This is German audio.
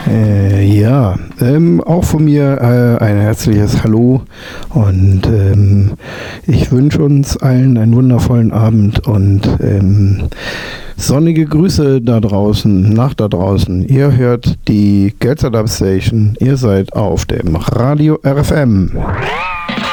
Auch von mir ein herzliches Hallo und ich wünsche uns allen einen wundervollen Abend und sonnige Grüße da draußen, nach da draußen. Ihr hört die Gelzer Dub Station, ihr seid auf dem Radio RFM.